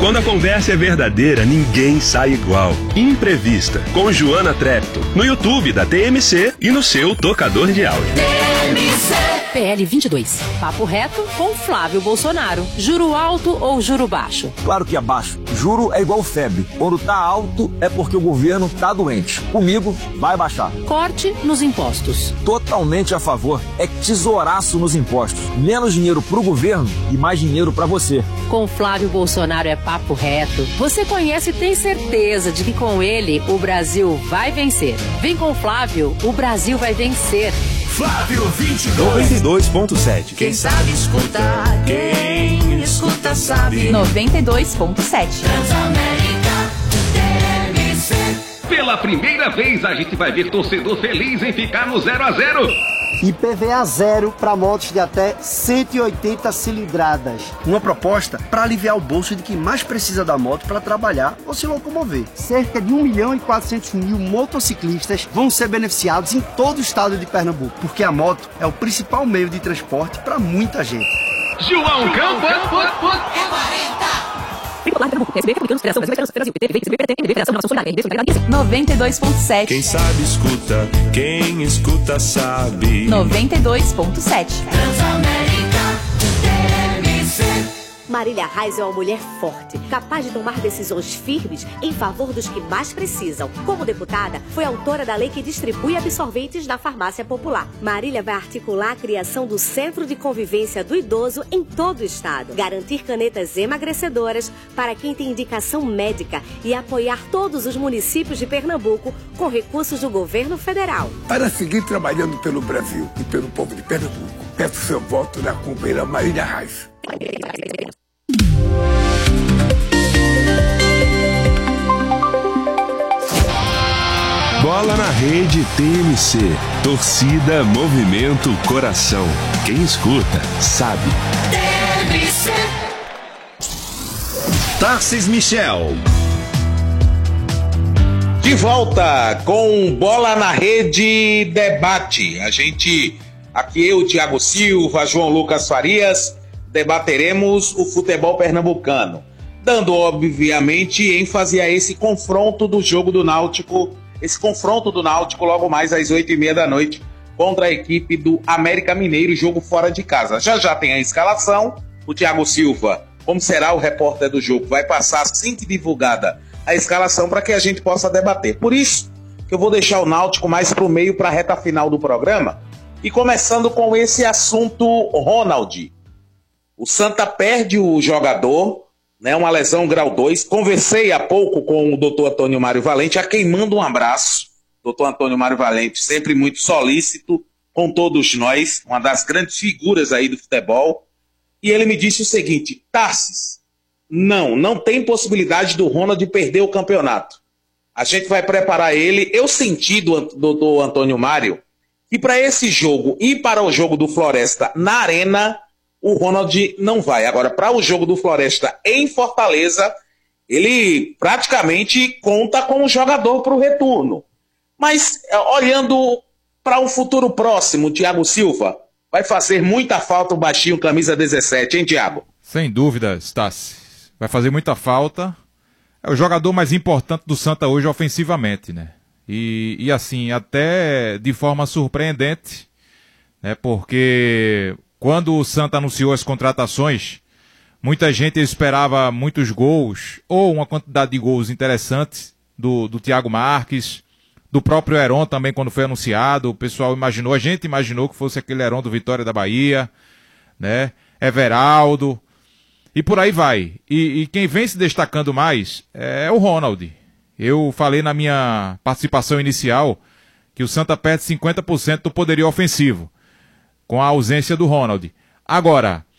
Quando a conversa é verdadeira, ninguém sai igual. Imprevista, com Joana Trepto, no YouTube da TMC e no seu tocador de áudio. PL 22. Papo reto com Flávio Bolsonaro. Juro alto ou juro baixo? Claro que é baixo. Juro é igual febre. Quando tá alto é porque o governo tá doente. Comigo, vai baixar. Corte nos impostos. Totalmente a favor. É tesouraço nos impostos. Menos dinheiro pro governo e mais dinheiro pra você. Com Flávio Bolsonaro é papo reto. Você conhece e tem certeza de que com ele o Brasil vai vencer. Vem com Flávio, o Brasil vai vencer. Flávio 22. 92.7. Quem sabe escutar, quem escuta sabe. 92.7. Transamérica, TMC. Pela primeira vez a gente vai ver torcedor feliz em ficar no 0-0. IPVA zero para motos de até 180 cilindradas. Uma proposta para aliviar o bolso de quem mais precisa da moto para trabalhar ou se locomover. Cerca de 1.400.000 motociclistas vão ser beneficiados em todo o estado de Pernambuco, porque a moto é o principal meio de transporte para muita gente. João Campos. 92.7. Quem sabe escuta, quem escuta sabe. 92.7. Transamérica, TMC. Marília Reis é uma mulher forte, capaz de tomar decisões firmes em favor dos que mais precisam. Como deputada, foi autora da lei que distribui absorventes na farmácia popular. Marília vai articular a criação do Centro de Convivência do Idoso em todo o estado, garantir canetas emagrecedoras para quem tem indicação médica e apoiar todos os municípios de Pernambuco com recursos do governo federal. Para seguir trabalhando pelo Brasil e pelo povo de Pernambuco, peço seu voto na companheira Marília Reis. Bola na Rede TMC. Torcida, movimento, coração. Quem escuta, sabe. TMC. Tarcis Michel. De volta com Bola na Rede Debate. A gente, aqui eu, Thiago Silva, João Lucas Farias, debateremos o futebol pernambucano, dando obviamente ênfase a esse confronto do jogo do Náutico, logo mais às 8h30 da noite contra a equipe do América Mineiro, jogo fora de casa. Já tem a escalação, o Thiago Silva, como será o repórter do jogo, vai passar assim que divulgada a escalação para que a gente possa debater. Por isso que eu vou deixar o Náutico mais para o meio, para a reta final do programa, e começando com esse assunto Ronald. O Santa perde o jogador, né, uma lesão grau 2. Conversei há pouco com o doutor Antônio Mário Valente, a quem mando um abraço. Doutor Antônio Mário Valente, sempre muito solícito com todos nós, uma das grandes figuras aí do futebol. E ele me disse o seguinte: Tarcis, não tem possibilidade do Ronald perder o campeonato. A gente vai preparar ele. Eu senti do doutor Antônio Mário que para esse jogo e para o jogo do Floresta na Arena, o Ronald não vai. Agora, para o jogo do Floresta em Fortaleza, ele praticamente conta com o jogador para o retorno. Mas, olhando para um futuro próximo, Thiago Silva, vai fazer muita falta o baixinho camisa 17, hein, Thiago? Sem dúvida, Stassi. Vai fazer muita falta. É o jogador mais importante do Santa hoje ofensivamente, né? E assim, até de forma surpreendente, né? Porque quando o Santa anunciou as contratações, muita gente esperava muitos gols, ou uma quantidade de gols interessantes do Thiago Marques, do próprio Heron também quando foi anunciado. O pessoal imaginou, a gente imaginou que fosse aquele Heron do Vitória da Bahia, né? Everaldo, e por aí vai. E quem vem se destacando mais é o Ronald. Eu falei na minha participação inicial que o Santa perde 50% do poderio ofensivo com a ausência do Ronald. Agora,